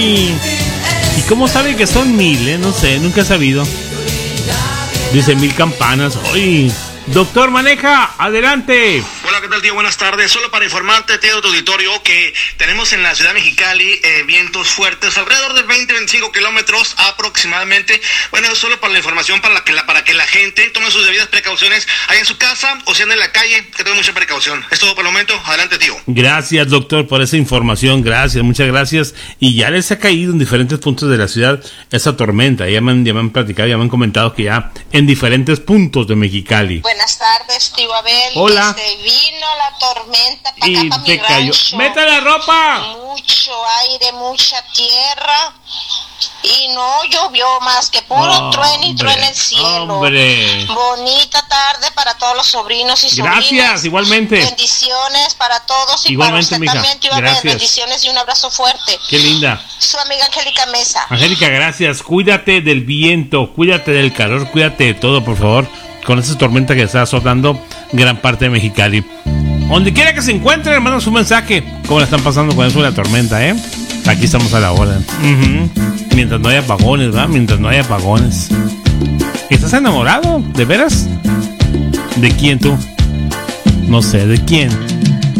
¡Ay! ¿Y cómo sabe que son 1000? No sé, nunca he sabido. Dice 1000 campanas. ¡Ay! Doctor Maneja, adelante. Hola, ¿qué tal, tío? Buenas tardes. Solo para informarte, tío, de tu auditorio, que tenemos en la ciudad de Mexicali vientos fuertes, alrededor de 20-25 kilómetros aproximadamente. Bueno, solo para la información, para que la gente tome sus debidas precauciones ahí en su casa o si anda en la calle, que tome mucha precaución. Es todo por el momento. Adelante, tío. Gracias, doctor, por esa información. Gracias, muchas gracias. Y ya les ha caído en diferentes puntos de la ciudad esa tormenta. Ya me han platicado, ya me han comentado que ya en diferentes puntos de Mexicali. Buenas tardes, tío Abel. Hola. Se vino la tormenta para acá, para mi cayó. rancho. ¡Mete la ropa! Mucho aire, mucha tierra. Y no llovió más que puro trueno y trueno en el cielo. Hombre. Bonita tarde para todos los sobrinos y sobrinas. Gracias, igualmente. Bendiciones para todos y igualmente, para usted mija. también, tío Abel. Gracias. Bendiciones y un abrazo fuerte. Qué linda. Su amiga Angélica Mesa. Angélica, gracias. Cuídate del viento, cuídate del calor, cuídate de todo, por favor. Con esa tormenta que está azotando gran parte de Mexicali. Donde quiera que se encuentren, hermanos, un mensaje. ¿Cómo la están pasando con eso de la tormenta, Aquí estamos a la hora. Mientras no haya apagones, ¿verdad? Mientras no haya apagones. ¿Estás enamorado? ¿De veras? ¿De quién tú? No sé, ¿de quién?